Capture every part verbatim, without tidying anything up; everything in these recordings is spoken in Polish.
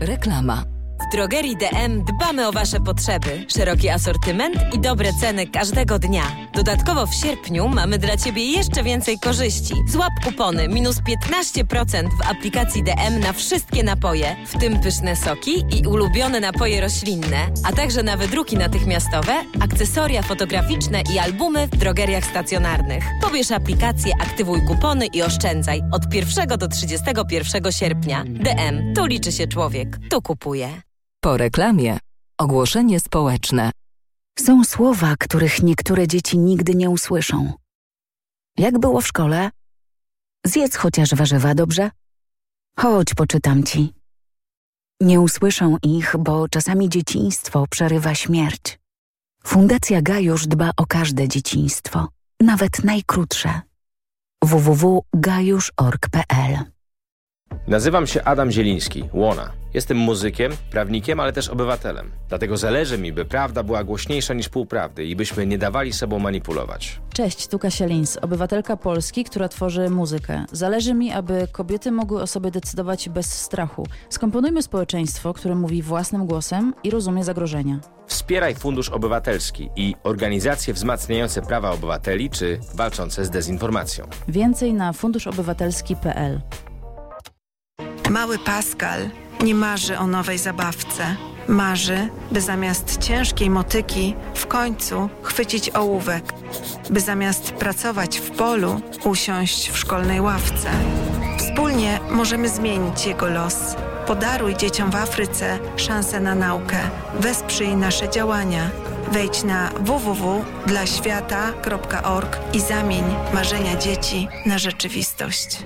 Reklama. W drogerii D M dbamy o Wasze potrzeby. Szeroki asortyment i dobre ceny każdego dnia. Dodatkowo w sierpniu mamy dla Ciebie jeszcze więcej korzyści. Złap kupony minus piętnaście procent w aplikacji D M na wszystkie napoje, w tym pyszne soki i ulubione napoje roślinne, a także na wydruki natychmiastowe, akcesoria fotograficzne i albumy w drogeriach stacjonarnych. Pobierz aplikację, aktywuj kupony i oszczędzaj od pierwszego do trzydziestego pierwszego sierpnia. D M. Tu liczy się człowiek. Tu kupuje. Po reklamie ogłoszenie społeczne. Są słowa, których niektóre dzieci nigdy nie usłyszą. Jak było w szkole? Zjedz chociaż warzywa, dobrze? Chodź, poczytam ci. Nie usłyszą ich, bo czasami dzieciństwo przerywa śmierć. Fundacja Gajusz dba o każde dzieciństwo, nawet najkrótsze. w w w kropka gajusz kropka org kropka p l. Nazywam się Adam Zieliński, Łona. Jestem muzykiem, prawnikiem, ale też obywatelem. Dlatego zależy mi, by prawda była głośniejsza niż półprawdy i byśmy nie dawali sobą manipulować. Cześć, tu Kasia Lins, obywatelka Polski, która tworzy muzykę. Zależy mi, aby kobiety mogły o sobie decydować bez strachu. Skomponujmy społeczeństwo, które mówi własnym głosem i rozumie zagrożenia. Wspieraj Fundusz Obywatelski i organizacje wzmacniające prawa obywateli czy walczące z dezinformacją. Więcej na fundusz obywatelski kropka p l. Mały Pascal nie marzy o nowej zabawce. Marzy, by zamiast ciężkiej motyki w końcu chwycić ołówek. By zamiast pracować w polu usiąść w szkolnej ławce. Wspólnie możemy zmienić jego los. Podaruj dzieciom w Afryce szansę na naukę. Wesprzyj nasze działania. Wejdź na w w w kropka dla świata kropka org i zamień marzenia dzieci na rzeczywistość.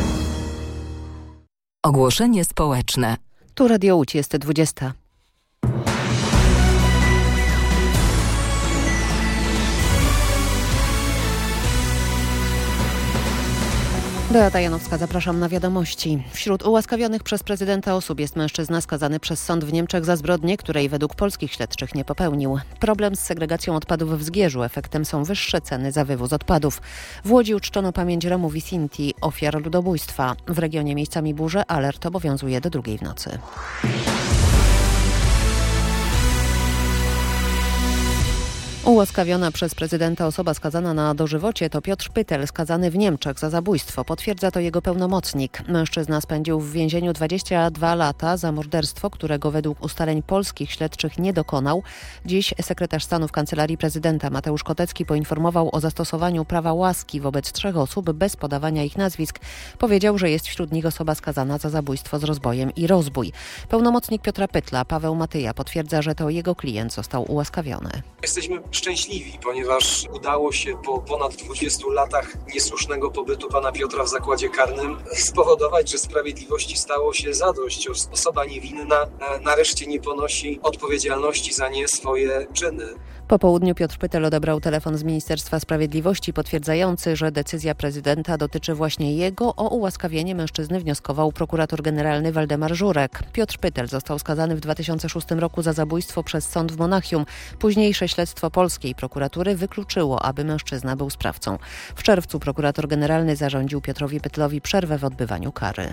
Ogłoszenie społeczne. Tu Radio Łódź, jest dwudziesta. Beata Janowska, zapraszam na wiadomości. Wśród ułaskawionych przez prezydenta osób jest mężczyzna skazany przez sąd w Niemczech za zbrodnię, której według polskich śledczych nie popełnił. Problem z segregacją odpadów w Zgierzu. Efektem są wyższe ceny za wywóz odpadów. W Łodzi uczczono pamięć Romów i Sinti, ofiar ludobójstwa. W regionie miejscami burze alert obowiązuje do drugiej w nocy. Ułaskawiona przez prezydenta osoba skazana na dożywocie to Piotr Pytel, skazany w Niemczech za zabójstwo. Potwierdza to jego pełnomocnik. Mężczyzna spędził w więzieniu dwadzieścia dwa lata za morderstwo, którego według ustaleń polskich śledczych nie dokonał. Dziś sekretarz stanu w Kancelarii Prezydenta Mateusz Kotecki poinformował o zastosowaniu prawa łaski wobec trzech osób bez podawania ich nazwisk. Powiedział, że jest wśród nich osoba skazana za zabójstwo z rozbojem i rozbój. Pełnomocnik Piotra Pytla, Paweł Matyja, potwierdza, że to jego klient został ułaskawiony. Jesteśmy szczęśliwi, ponieważ udało się po ponad dwudziestu latach niesłusznego pobytu pana Piotra w zakładzie karnym spowodować, że sprawiedliwości stało się zadość. Osoba niewinna nareszcie nie ponosi odpowiedzialności za nie swoje czyny. Po południu Piotr Pytel odebrał telefon z Ministerstwa Sprawiedliwości potwierdzający, że decyzja prezydenta dotyczy właśnie jego. O ułaskawienie mężczyzny wnioskował prokurator generalny Waldemar Żurek. Piotr Pytel został skazany w dwa tysiące szóstym roku za zabójstwo przez sąd w Monachium. Późniejsze śledztwo polskiej prokuratury wykluczyło, aby mężczyzna był sprawcą. W czerwcu prokurator generalny zarządził Piotrowi Pytlowi przerwę w odbywaniu kary.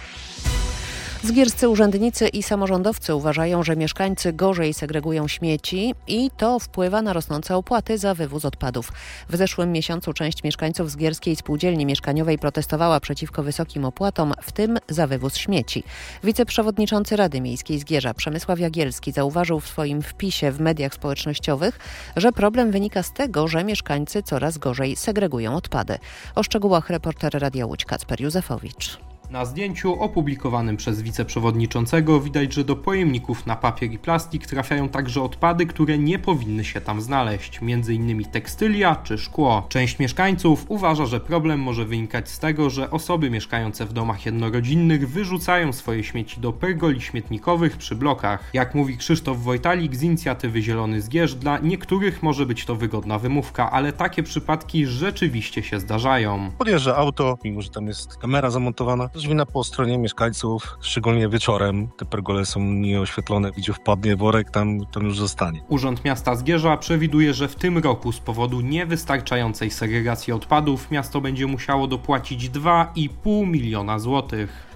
Zgierscy urzędnicy i samorządowcy uważają, że mieszkańcy gorzej segregują śmieci i to wpływa na rosnące opłaty za wywóz odpadów. W zeszłym miesiącu część mieszkańców Zgierskiej Spółdzielni Mieszkaniowej protestowała przeciwko wysokim opłatom, w tym za wywóz śmieci. Wiceprzewodniczący Rady Miejskiej Zgierza Przemysław Jagielski zauważył w swoim wpisie w mediach społecznościowych, że problem wynika z tego, że mieszkańcy coraz gorzej segregują odpady. O szczegółach reporter Radia Łódź Kacper Józefowicz. Na zdjęciu opublikowanym przez wiceprzewodniczącego widać, że do pojemników na papier i plastik trafiają także odpady, które nie powinny się tam znaleźć, między innymi tekstylia czy szkło. Część mieszkańców uważa, że problem może wynikać z tego, że osoby mieszkające w domach jednorodzinnych wyrzucają swoje śmieci do pergoli śmietnikowych przy blokach. Jak mówi Krzysztof Wojtalik z inicjatywy Zielony Zgierz, dla niektórych może być to wygodna wymówka, ale takie przypadki rzeczywiście się zdarzają. Podjeżdża auto, mimo że tam jest kamera zamontowana, wina po stronie mieszkańców, szczególnie wieczorem. Te pergole są nieoświetlone, gdzie wpadnie worek, tam to już zostanie. Urząd Miasta Zgierza przewiduje, że w tym roku z powodu niewystarczającej segregacji odpadów miasto będzie musiało dopłacić dwa i pół miliona złotych.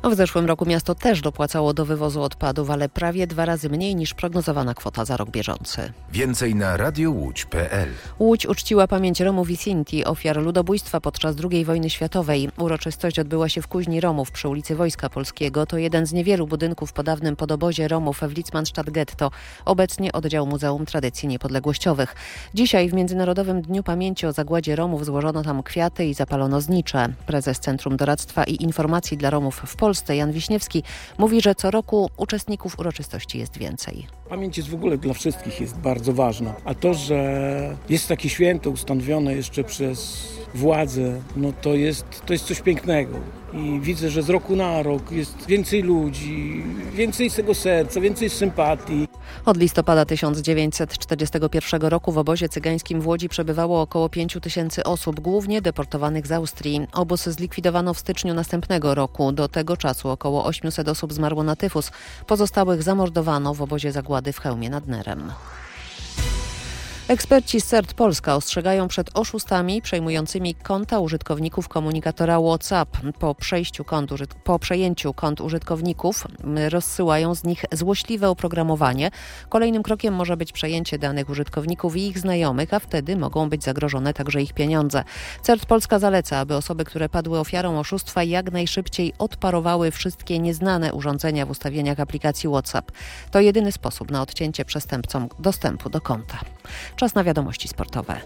W zeszłym roku miasto też dopłacało do wywozu odpadów, ale prawie dwa razy mniej niż prognozowana kwota za rok bieżący. Więcej na radiowłódź kropka pe el. Łódź uczciła pamięć Romów i Sinti, ofiar ludobójstwa podczas drugiej wojny światowej. Uroczystość odbyła się w Kuźni Romów przy ulicy Wojska Polskiego. To jeden z niewielu budynków po dawnym podobozie Romów w Litzmannstadt Getto. Obecnie oddział Muzeum Tradycji Niepodległościowych. Dzisiaj w Międzynarodowym Dniu Pamięci o Zagładzie Romów złożono tam kwiaty i zapalono znicze. Prezes Centrum Doradztwa i Informacji dla Romów w Polsce, Jan Wiśniewski, mówi, że co roku uczestników uroczystości jest więcej. Pamięć jest w ogóle dla wszystkich jest bardzo ważna, a to, że jest takie święto ustanowione jeszcze przez władzę, no to jest, to jest coś pięknego. I widzę, że z roku na rok jest więcej ludzi, więcej z tego serca, więcej sympatii. Od listopada tysiąc dziewięćset czterdziestego pierwszego roku w obozie cygańskim w Łodzi przebywało około pięciu tysięcy osób, głównie deportowanych z Austrii. Obóz zlikwidowano w styczniu następnego roku. Do tego czasu około osiemset osób zmarło na tyfus. Pozostałych zamordowano w obozie zagłady w Chełmie nad Nerem. Eksperci z C E R T Polska ostrzegają przed oszustami przejmującymi konta użytkowników komunikatora WhatsApp. Po, przejściu kont użyt- po przejęciu kont użytkowników rozsyłają z nich złośliwe oprogramowanie. Kolejnym krokiem może być przejęcie danych użytkowników i ich znajomych, a wtedy mogą być zagrożone także ich pieniądze. C E R T Polska zaleca, aby osoby, które padły ofiarą oszustwa, jak najszybciej odparowały wszystkie nieznane urządzenia w ustawieniach aplikacji WhatsApp. To jedyny sposób na odcięcie przestępcom dostępu do konta. Czas na wiadomości sportowe.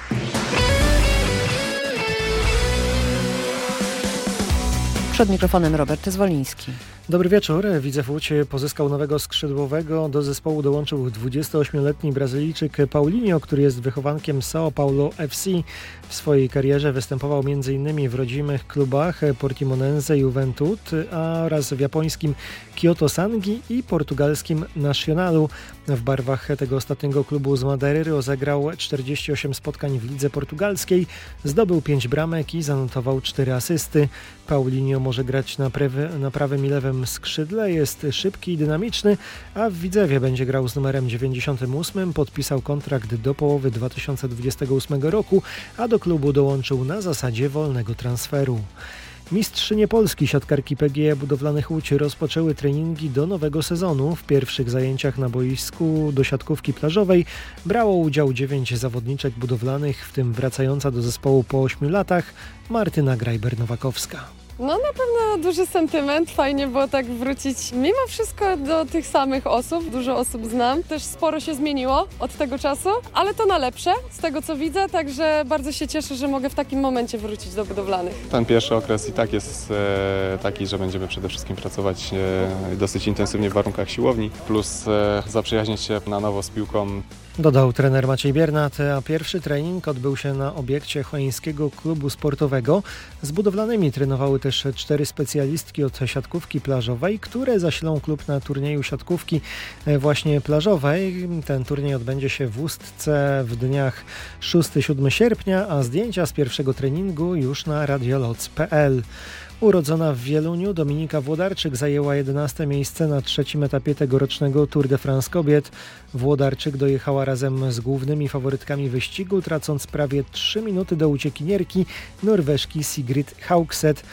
Przed mikrofonem Robert Zwoliński. Dobry wieczór. Widzew Łódź pozyskał nowego skrzydłowego. Do zespołu dołączył dwudziestoośmioletni Brazylijczyk Paulinho, który jest wychowankiem São Paulo F C. W swojej karierze występował między innymi w rodzimych klubach Portimonense Juventud oraz w japońskim Kyoto Sangi i portugalskim Nacionalu. W barwach tego ostatniego klubu z Madeiry rozegrał czterdzieści osiem spotkań w lidze portugalskiej, zdobył pięć bramek i zanotował cztery asysty. Paulinho może grać na, prawy, na prawym i lewym skrzydle, jest szybki i dynamiczny, a w Widzewie będzie grał z numerem dziewięćdziesiątym ósmym. Podpisał kontrakt do połowy dwa tysiące dwudziestego ósmego roku, a do klubu dołączył na zasadzie wolnego transferu. Mistrzynie Polski siatkarki P G E Budowlanych Łódź rozpoczęły treningi do nowego sezonu. W pierwszych zajęciach na boisku do siatkówki plażowej brało udział dziewięć zawodniczek budowlanych, w tym wracająca do zespołu po ośmiu latach Martyna Grajber-Nowakowska. No na pewno duży sentyment, fajnie było tak wrócić mimo wszystko do tych samych osób, dużo osób znam, też sporo się zmieniło od tego czasu, ale to na lepsze z tego co widzę, także bardzo się cieszę, że mogę w takim momencie wrócić do budowlanych. Ten pierwszy okres i tak jest e, taki, że będziemy przede wszystkim pracować e, dosyć intensywnie w warunkach siłowni, plus e, zaprzyjaźnić się na nowo z piłką. Dodał trener Maciej Biernat, a pierwszy trening odbył się na obiekcie Chojńskiego Klubu Sportowego. Z budowlanymi trenowały też cztery specjalistki od siatkówki plażowej, które zasilą klub na turnieju siatkówki właśnie plażowej. Ten turniej odbędzie się w Ustce w dniach szóstego do siódmego sierpnia, a zdjęcia z pierwszego treningu już na radioloc kropka pe el. Urodzona w Wieluniu, Dominika Włodarczyk zajęła jedenaste miejsce na trzecim etapie tegorocznego Tour de France kobiet. Włodarczyk dojechała razem z głównymi faworytkami wyścigu, tracąc prawie trzy minuty do uciekinierki Norweżki Sigrid Haugset.